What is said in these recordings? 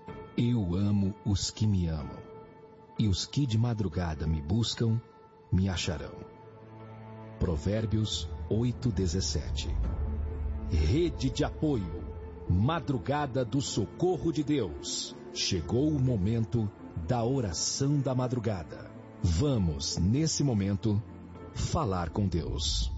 Eu amo os que me amam, e os que de madrugada me buscam, me acharão. Provérbios 8:17. Rede de apoio, madrugada do socorro de Deus. Chegou o momento da oração da madrugada. Vamos, nesse momento, falar com Deus.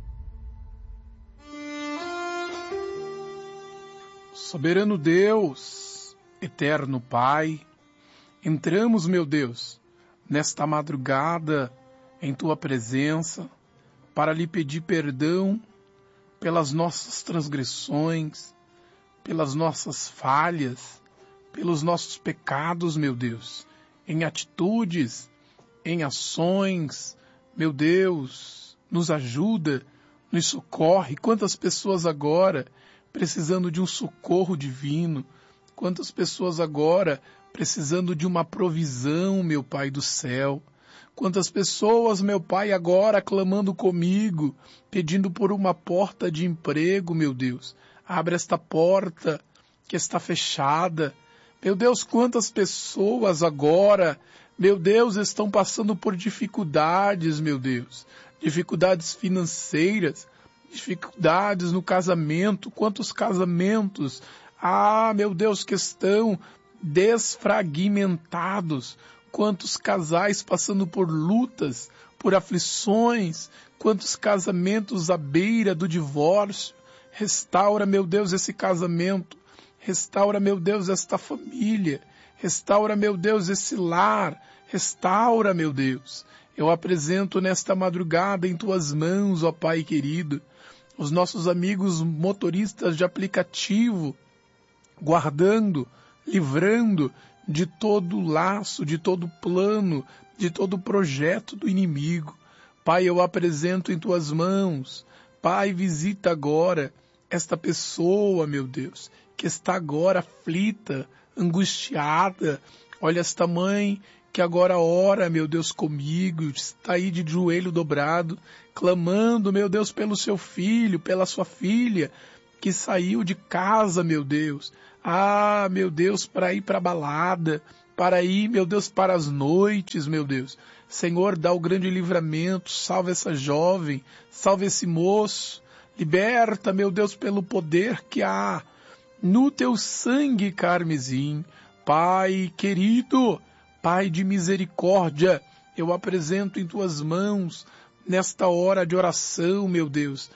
Soberano Deus, eterno Pai, entramos, meu Deus, nesta madrugada em Tua presença para lhe pedir perdão pelas nossas transgressões, pelas nossas falhas, pelos nossos pecados, meu Deus, em atitudes, em ações. Meu Deus, nos ajuda, nos socorre. Quantas pessoas agora precisando de um socorro divino, quantas pessoas agora precisando de uma provisão, meu Pai do céu, quantas pessoas, meu Pai, agora clamando comigo, pedindo por uma porta de emprego, meu Deus. Abre esta porta que está fechada. Meu Deus, quantas pessoas agora, meu Deus, estão passando por dificuldades, meu Deus, dificuldades financeiras, dificuldades no casamento. Quantos casamentos, meu Deus, que estão desfragmentados. Quantos casais passando por lutas, por aflições. Quantos casamentos à beira do divórcio. Restaura, meu Deus, esse casamento. Restaura, meu Deus, esta família. Restaura, meu Deus, esse lar. Restaura, meu Deus. Eu apresento nesta madrugada em Tuas mãos, ó Pai querido, os nossos amigos motoristas de aplicativo, guardando, livrando de todo laço, de todo plano, de todo projeto do inimigo. Pai, eu apresento em Tuas mãos. Pai, visita agora esta pessoa, meu Deus, que está agora aflita, angustiada. Olha esta mãe que agora ora, meu Deus, comigo, está aí de joelho dobrado, clamando, meu Deus, pelo seu filho, pela sua filha, que saiu de casa, meu Deus. Meu Deus, para ir para a balada, para ir, meu Deus, para as noites, meu Deus. Senhor, dá o grande livramento, salva essa jovem, salva esse moço, liberta, meu Deus, pelo poder que há no Teu sangue carmesim. Pai querido, Pai de misericórdia, eu apresento em Tuas mãos, nesta hora de oração, meu Deus.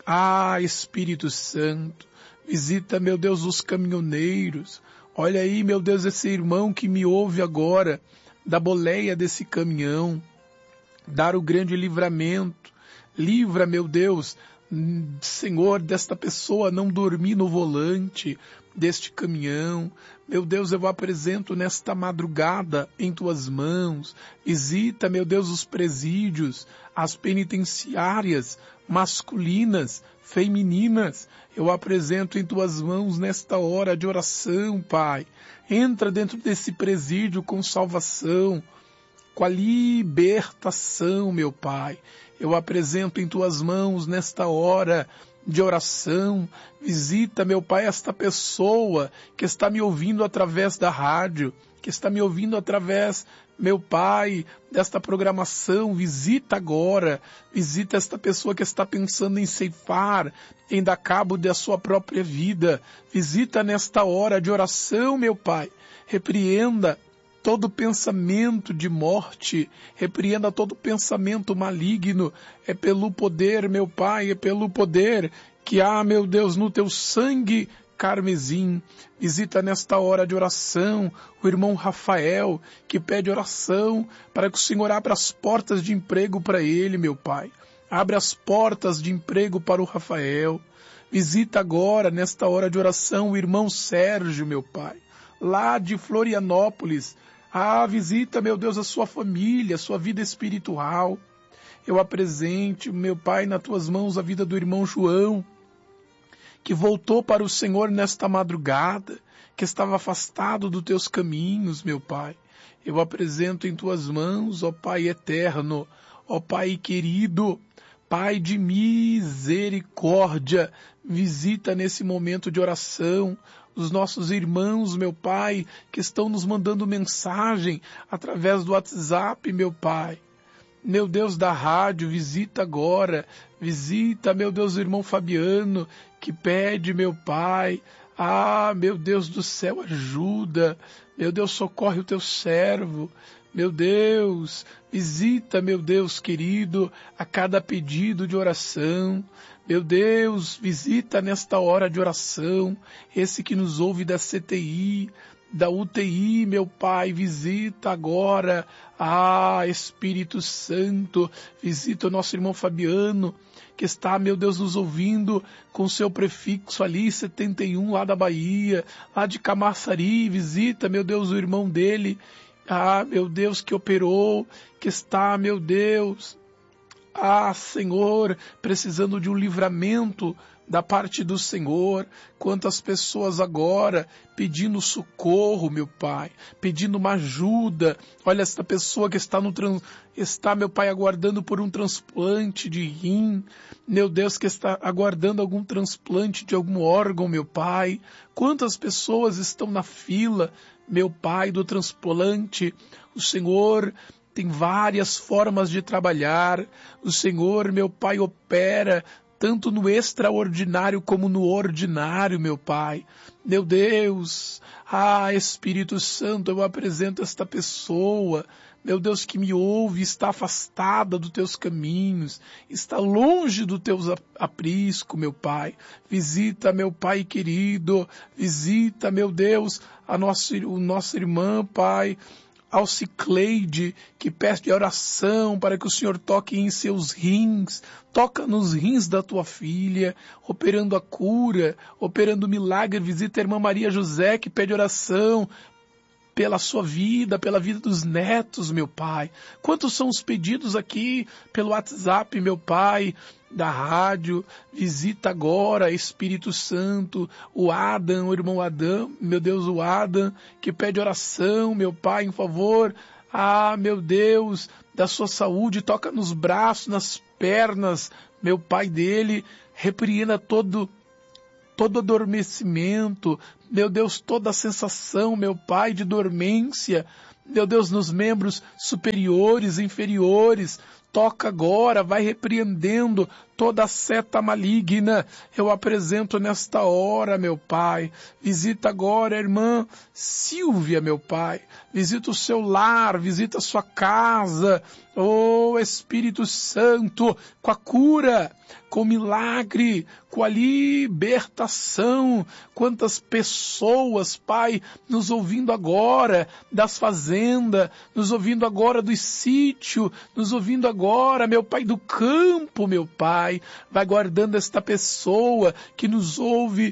Espírito Santo, visita, meu Deus, os caminhoneiros. Olha aí, meu Deus, esse irmão que me ouve agora, da boleia desse caminhão. Dar o grande livramento. Livra, meu Deus, Senhor, desta pessoa não dormir no volante deste caminhão. Meu Deus, eu apresento nesta madrugada em Tuas mãos. Visita, meu Deus, os presídios, as penitenciárias masculinas, femininas. Eu apresento em Tuas mãos nesta hora de oração, Pai. Entra dentro desse presídio com salvação, com a libertação, meu Pai. Eu apresento em Tuas mãos nesta hora de oração. Visita, meu Pai, esta pessoa que está me ouvindo através da rádio, que está me ouvindo através, meu Pai, desta programação. Visita agora, visita esta pessoa que está pensando em ceifar, em dar cabo da sua própria vida. Visita nesta hora de oração, meu Pai. Repreenda todo pensamento de morte, repreenda todo pensamento maligno. É pelo poder, meu Pai, é pelo poder que há, meu Deus, no Teu sangue carmesim. Visita nesta hora de oração o irmão Rafael, que pede oração para que o Senhor abra as portas de emprego para ele, meu Pai. Abre as portas de emprego para o Rafael. Visita agora, nesta hora de oração, o irmão Sérgio, meu Pai, lá de Florianópolis. Visita, meu Deus, a sua família, a sua vida espiritual. Eu apresento, meu Pai, nas Tuas mãos a vida do irmão João, que voltou para o Senhor nesta madrugada, que estava afastado dos Teus caminhos, meu Pai. Eu apresento em Tuas mãos, ó Pai eterno, ó Pai querido, Pai de misericórdia, visita nesse momento de oração os nossos irmãos, meu Pai, que estão nos mandando mensagem através do WhatsApp, meu Pai. Meu Deus da rádio, visita agora, visita, meu Deus, o irmão Fabiano, que pede, meu Pai, meu Deus do céu, ajuda, meu Deus, socorre o teu servo, meu Deus, visita, meu Deus querido, a cada pedido de oração, meu Deus, visita nesta hora de oração, esse que nos ouve da CTI, da UTI, meu Pai, visita agora, Espírito Santo, visita o nosso irmão Fabiano, que está, meu Deus, nos ouvindo com seu prefixo ali, 71, lá da Bahia, lá de Camaçari, visita, meu Deus, o irmão dele, meu Deus, que operou, que está, meu Deus, Senhor, precisando de um livramento da parte do Senhor. Quantas pessoas agora pedindo socorro, meu Pai, pedindo uma ajuda. Olha esta pessoa que está meu Pai, aguardando por um transplante de rim, meu Deus, que está aguardando algum transplante de algum órgão, meu Pai. Quantas pessoas estão na fila, meu Pai, do transplante. O Senhor tem várias formas de trabalhar. O Senhor, meu Pai, opera tanto no extraordinário como no ordinário, meu Pai. Meu Deus, Espírito Santo, eu apresento esta pessoa, meu Deus, que me ouve, está afastada dos teus caminhos, está longe do teu aprisco, meu Pai. Visita, meu Pai querido, visita, meu Deus, o nosso irmã, Pai, Alcicleide, que pede oração para que o Senhor toque em seus rins, toca nos rins da tua filha, operando a cura, operando o milagre. Visita a irmã Maria José, que pede oração pela sua vida, pela vida dos netos, meu Pai. Quantos são os pedidos aqui pelo WhatsApp, meu Pai, da rádio? Visita agora, Espírito Santo, o irmão Adam, meu Deus, o Adam, que pede oração, meu Pai, em favor, meu Deus, da sua saúde, toca nos braços, nas pernas, meu Pai dele, repreenda todo adormecimento, meu Deus, toda a sensação, meu Pai, de dormência, meu Deus, nos membros superiores, inferiores, toca agora, vai repreendendo toda a seta maligna. Eu apresento nesta hora, meu Pai. Visita agora a irmã Silvia, meu Pai. Visita o seu lar, visita a sua casa. Espírito Santo, com a cura, com o milagre, com a libertação. Quantas pessoas, Pai, nos ouvindo agora das fazendas, nos ouvindo agora dos sítios, nos ouvindo agora, meu Pai, do campo, meu Pai. Vai guardando esta pessoa que nos ouve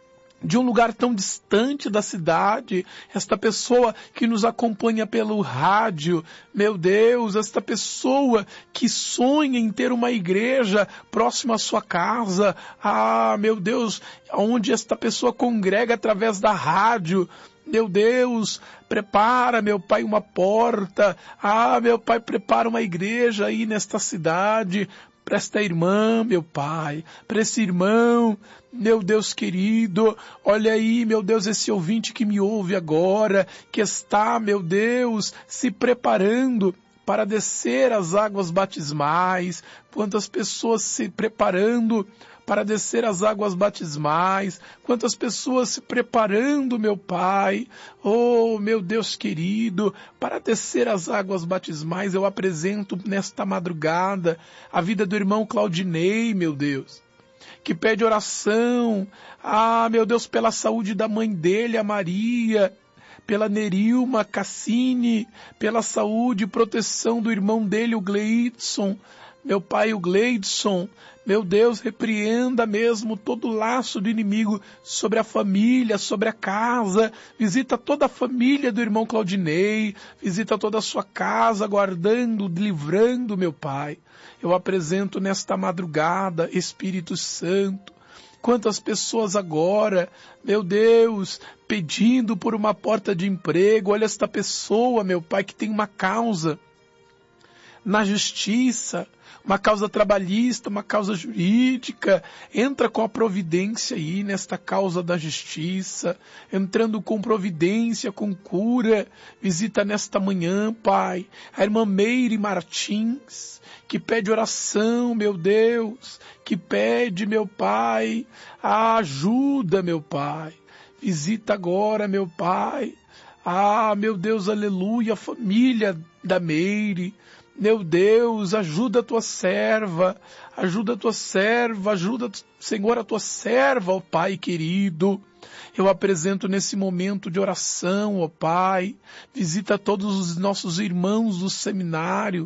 de um lugar tão distante da cidade, esta pessoa que nos acompanha pelo rádio, meu Deus, esta pessoa que sonha em ter uma igreja próxima à sua casa, meu Deus, onde esta pessoa congrega através da rádio. Meu Deus, prepara, meu Pai, uma porta, meu Pai, prepara uma igreja aí nesta cidade, para esta irmã, meu Pai, para esse irmão, meu Deus querido. Olha aí, meu Deus, esse ouvinte que me ouve agora, que está, meu Deus, se preparando para descer as águas batismais. Quantas pessoas se preparando para descer as águas batismais, quantas pessoas se preparando, meu Pai, meu Deus querido, para descer as águas batismais. Eu apresento nesta madrugada a vida do irmão Claudinei, meu Deus, que pede oração, meu Deus, pela saúde da mãe dele, a Maria, pela Nerilma Cassini, pela saúde e proteção do irmão dele, o Gleidson, meu Pai, o Gleidson. Meu Deus, repreenda mesmo todo laço do inimigo sobre a família, sobre a casa. Visita toda a família do irmão Claudinei, visita toda a sua casa, guardando, livrando, meu Pai. Eu apresento nesta madrugada, Espírito Santo, quantas pessoas agora, meu Deus, pedindo por uma porta de emprego. Olha esta pessoa, meu Pai, que tem uma causa. na justiça, uma causa trabalhista, uma causa jurídica. Entra com a providência aí nesta causa da justiça, entrando com providência, com cura. Visita nesta manhã, Pai, a irmã Meire Martins, que pede oração, meu Deus, que pede, meu Pai, a ajuda, meu Pai. Visita agora, meu Pai. Meu Deus, aleluia, a família da Meire. Meu Deus, ajuda a tua serva, ajuda, Senhor, a tua serva, ó Pai querido. Eu apresento nesse momento de oração, ó Pai, visita todos os nossos irmãos do seminário,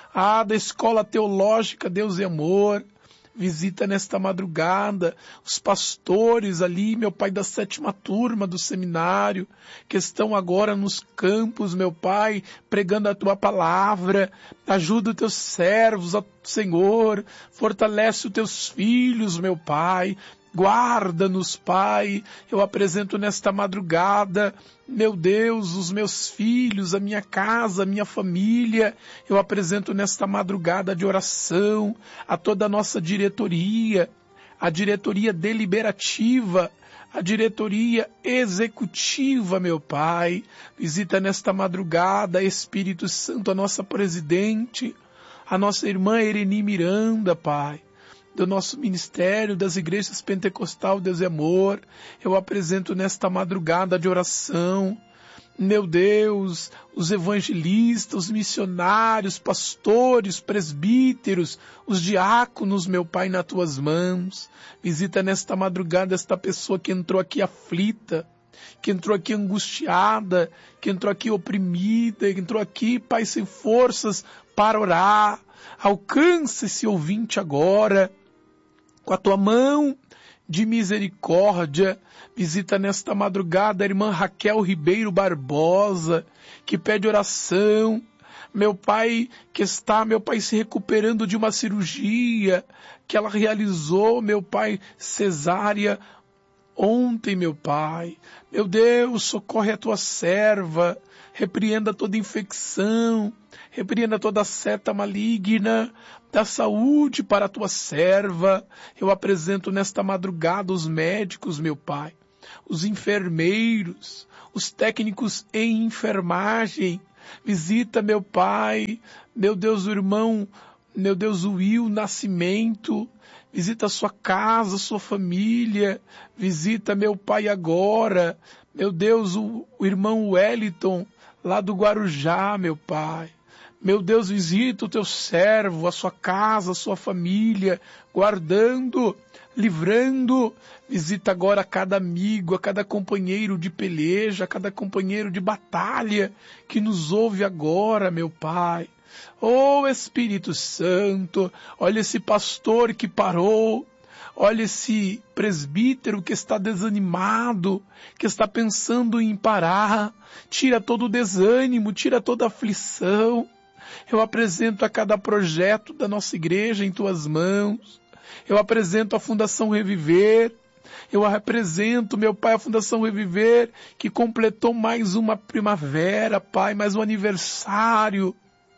da escola teológica Deus e Amor. Visita nesta madrugada os pastores ali, meu Pai, da 7ª turma do seminário, que estão agora nos campos, meu Pai, pregando a Tua palavra. Ajuda os Teus servos, Senhor, fortalece os Teus filhos, meu Pai. Guarda-nos, Pai. Eu apresento nesta madrugada, meu Deus, os meus filhos, a minha casa, a minha família. Eu apresento nesta madrugada de oração a toda a nossa diretoria, a diretoria deliberativa, a diretoria executiva, meu Pai. Visita nesta madrugada, Espírito Santo, a nossa presidente, a nossa irmã Ereni Miranda, Pai, do nosso ministério, das igrejas pentecostal Deus e Amor. Eu apresento nesta madrugada de oração, meu Deus, os evangelistas, os missionários, pastores, presbíteros, os diáconos, meu Pai, nas tuas mãos. Visita nesta madrugada esta pessoa que entrou aqui aflita, que entrou aqui angustiada, que entrou aqui oprimida, que entrou aqui, Pai, sem forças para orar. Alcança esse ouvinte agora, com a tua mão de misericórdia. Visita nesta madrugada a irmã Raquel Ribeiro Barbosa, que pede oração, meu Pai, que está, meu Pai, se recuperando de uma cirurgia que ela realizou, meu Pai, cesárea ontem, meu Pai. Meu Deus, socorre a tua serva, repreenda toda infecção, repreenda toda seta maligna, dá saúde para a tua serva. Eu apresento nesta madrugada os médicos, meu Pai, os enfermeiros, os técnicos em enfermagem. Visita, meu Pai, meu Deus, o irmão, meu Deus, o Will Nascimento. Visita a sua casa, a sua família. Visita, meu Pai, agora, meu Deus, o irmão Wellington, lá do Guarujá, meu Pai. Meu Deus, visita o teu servo, a sua casa, a sua família, guardando, livrando. Visita agora a cada amigo, a cada companheiro de peleja, a cada companheiro de batalha que nos ouve agora, meu Pai. Oh, Espírito Santo, olha esse pastor que parou, olha esse presbítero que está desanimado, que está pensando em parar. Tira todo o desânimo, tira toda a aflição. Eu apresento a cada projeto da nossa igreja em tuas mãos. Eu apresento a Fundação Reviver. Eu apresento, meu Pai, a Fundação Reviver, que completou mais uma primavera, Pai, mais um aniversário.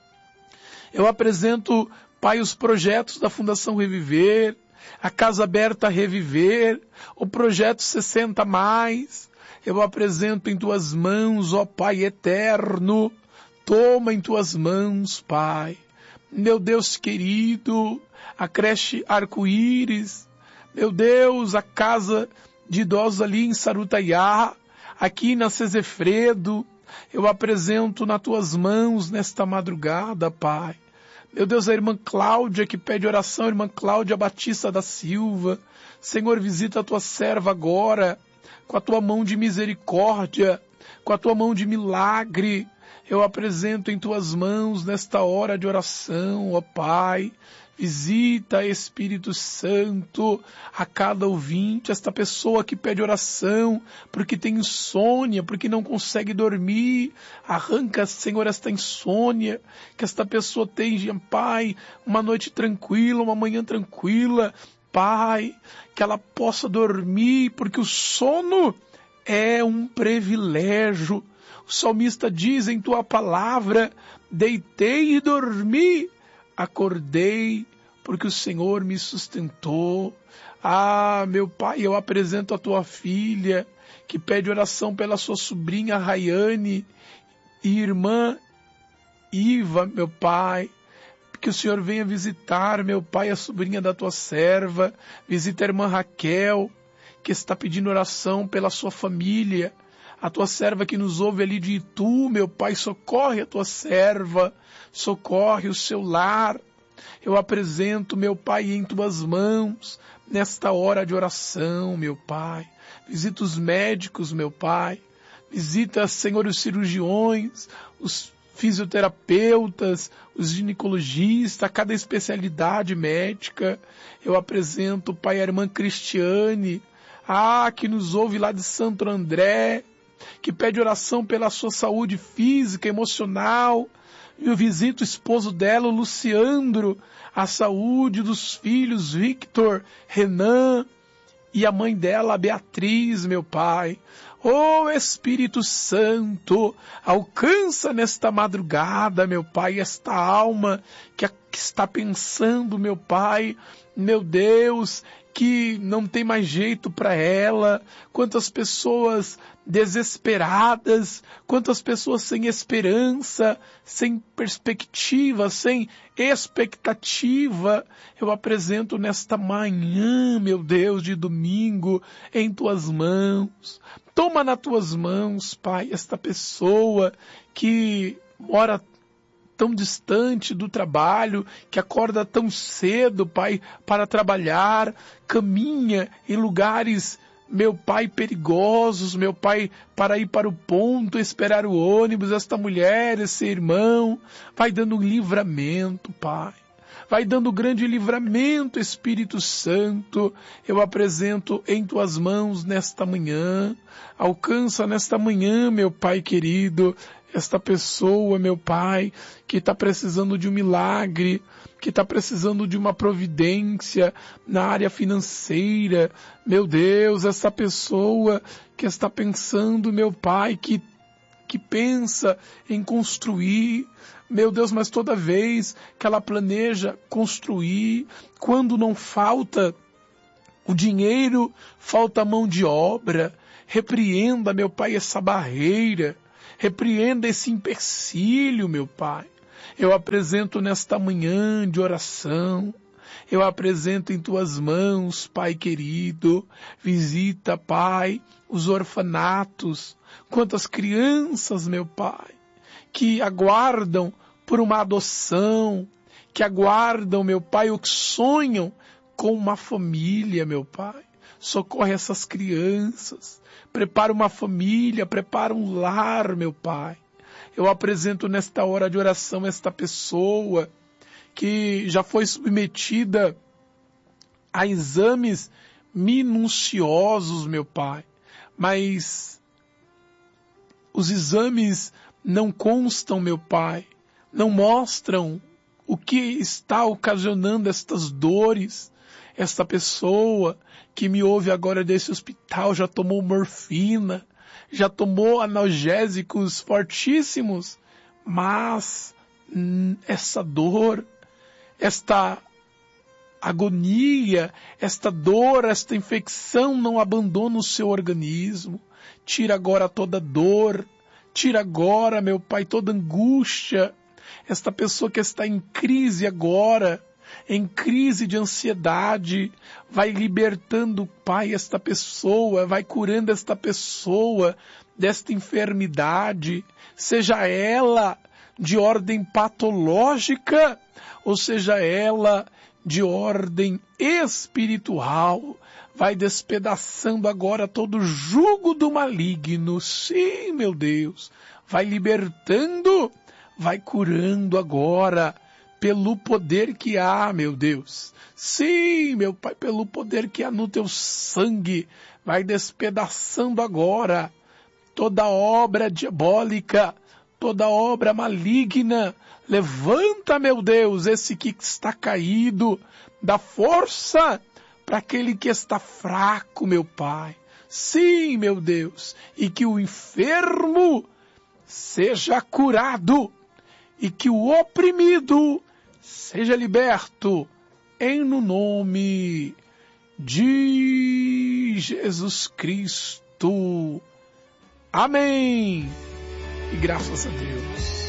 Eu apresento, Pai, os projetos da Fundação Reviver, a Casa Aberta Reviver, o Projeto 60+. Eu apresento em tuas mãos, ó Pai eterno. Toma em tuas mãos, Pai. Meu Deus querido, a creche Arco-Íris. Meu Deus, a casa de idosos ali em Sarutaiá, aqui na Cezefredo. Eu apresento nas tuas mãos nesta madrugada, Pai. Meu Deus, a irmã Cláudia que pede oração, a irmã Cláudia Batista da Silva. Senhor, visita a tua serva agora, com a tua mão de misericórdia, com a tua mão de milagre. Eu apresento em tuas mãos nesta hora de oração, ó Pai. Visita, Espírito Santo, a cada ouvinte, esta pessoa que pede oração, porque tem insônia, porque não consegue dormir. Arranca, Senhor, esta insônia, que esta pessoa tenha, Pai, uma noite tranquila, uma manhã tranquila, Pai, que ela possa dormir, porque o sono é um privilégio. O salmista diz em tua palavra, deitei e dormi, acordei, porque o Senhor me sustentou. Ah, meu Pai, eu apresento a tua filha, que pede oração pela sua sobrinha Rayane e irmã Iva, meu Pai. Que o Senhor venha visitar, meu Pai, a sobrinha da tua serva. Visita a irmã Raquel, que está pedindo oração pela sua família. A tua serva que nos ouve ali de Itu, meu Pai, socorre a tua serva, socorre o seu lar. Eu apresento, meu Pai, em tuas mãos, nesta hora de oração, meu Pai. Visita os médicos, meu Pai. Visita, Senhor, os cirurgiões, os fisioterapeutas, os ginecologistas, cada especialidade médica. Eu apresento, Pai, a irmã Cristiane, que nos ouve lá de Santo André, que pede oração pela sua saúde física, emocional. Eu visito o esposo dela, o Luciandro, a saúde dos filhos, Victor, Renan, e a mãe dela, a Beatriz, meu Pai. Ó Espírito Santo, alcança nesta madrugada, meu Pai, esta alma que está pensando, meu Pai, meu Deus, que não tem mais jeito para ela. Quantas pessoas desesperadas, quantas pessoas sem esperança, sem perspectiva, sem expectativa. Eu apresento nesta manhã, meu Deus, de domingo, em tuas mãos. Toma nas tuas mãos, Pai, esta pessoa que mora tão distante do trabalho, que acorda tão cedo, Pai, para trabalhar, caminha em lugares, meu Pai, perigosos, meu Pai, para ir para o ponto, esperar o ônibus. Esta mulher, esse irmão, vai dando um livramento, Pai. Vai dando grande livramento, Espírito Santo. Eu apresento em tuas mãos nesta manhã. Alcança nesta manhã, meu Pai querido, esta pessoa, meu Pai, que está precisando de um milagre, que está precisando de uma providência na área financeira. Meu Deus, essa pessoa que está pensando, meu Pai, que pensa em construir, meu Deus, mas toda vez que ela planeja construir, quando não falta o dinheiro, falta a mão de obra. Repreenda, meu Pai, essa barreira, repreenda esse empecilho, meu Pai. Eu apresento nesta manhã de oração, eu apresento em tuas mãos, Pai querido. Visita, Pai, os orfanatos. Quantas crianças, meu Pai, que aguardam por uma adoção, que aguardam, meu Pai, ou que sonham com uma família, meu Pai. Socorre essas crianças. Prepara uma família, prepara um lar, meu Pai. Eu apresento nesta hora de oração esta pessoa que já foi submetida a exames minuciosos, meu Pai. Mas os exames não constam, meu Pai, não mostram o que está ocasionando estas dores. Esta pessoa que me ouve agora desse hospital já tomou morfina, já tomou analgésicos fortíssimos, mas essa dor, esta agonia, esta dor, esta infecção não abandona o seu organismo. Tira agora toda dor, tira agora, meu Pai, toda angústia. Esta pessoa que está em crise agora, em crise de ansiedade, vai libertando, Pai, esta pessoa, vai curando esta pessoa desta enfermidade, seja ela de ordem patológica, ou seja ela de ordem espiritual. Vai despedaçando agora todo jugo do maligno. Sim, meu Deus, vai libertando, vai curando agora, pelo poder que há, meu Deus. Sim, meu Pai, pelo poder que há no teu sangue, vai despedaçando agora toda obra diabólica, toda obra maligna. Levanta, meu Deus, esse que está caído, dá força para aquele que está fraco, meu Pai. sim, meu Deus, e que o enfermo seja curado, e que o oprimido seja liberto, no nome de Jesus Cristo. Amém. E graças a Deus.